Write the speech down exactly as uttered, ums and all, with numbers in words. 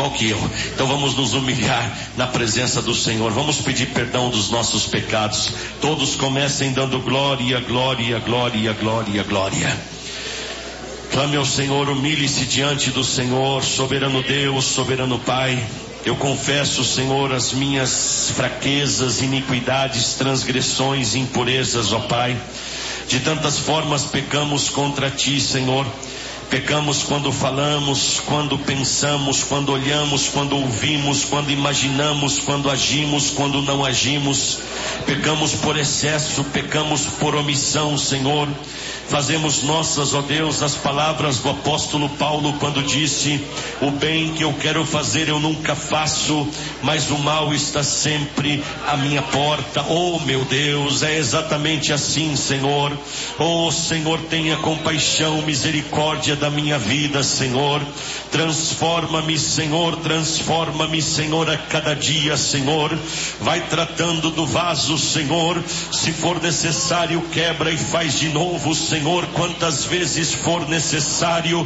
igual que eu. Então vamos nos humilhar na presença do Senhor. Vamos pedir perdão dos nossos pecados. Todos comecem dando glória, glória, glória, glória, glória. Clame ao Senhor, humilhe-se diante do Senhor, soberano Deus, soberano Pai. Eu confesso, Senhor, as minhas fraquezas, iniquidades, transgressões, impurezas, ó Pai. De tantas formas pecamos contra Ti, Senhor. Pecamos quando falamos, quando pensamos, quando olhamos, quando ouvimos, quando imaginamos, quando agimos, quando não agimos. Pecamos por excesso, pecamos por omissão, Senhor. Fazemos nossas, ó Deus, as palavras do apóstolo Paulo quando disse: o bem que eu quero fazer eu nunca faço, mas o mal está sempre à minha porta. Oh meu Deus, é exatamente assim, Senhor. Oh Senhor, tenha compaixão, misericórdia da minha vida, Senhor. Transforma-me, Senhor, transforma-me, Senhor, a cada dia, Senhor. Vai tratando do vaso, Senhor. Se for necessário, quebra e faz de novo, Senhor, quantas vezes for necessário.